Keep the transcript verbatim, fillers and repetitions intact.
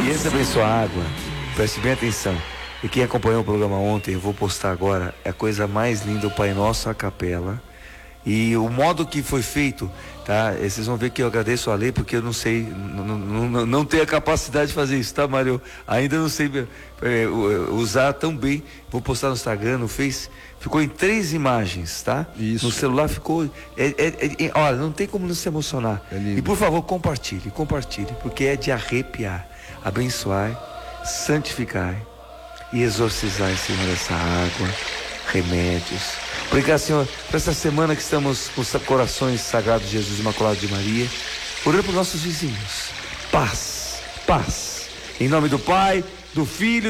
E essa abençoa água, preste bem atenção. E quem acompanhou o programa ontem, eu vou postar agora, é a coisa mais linda, o Pai Nosso a capela. E o modo que foi feito, tá? Vocês vão ver que eu agradeço a lei, porque eu não sei, não, não, não, não tenho a capacidade de fazer isso, tá, Mário? Ainda não sei é, usar tão bem. Vou postar no Instagram, no Face. Ficou em três imagens, tá? Isso. No celular ficou. É, é, é, olha, não tem como não se emocionar. É lindo. E por favor, compartilhe, compartilhe, porque é de arrepiar. Abençoai, santificai e exorcizar em cima dessa água, remédios. Obrigado, Senhor, por essa semana que estamos com os corações sagrados de Jesus Imaculado de Maria, orando por nossos vizinhos. Paz, paz. Em nome do Pai, do Filho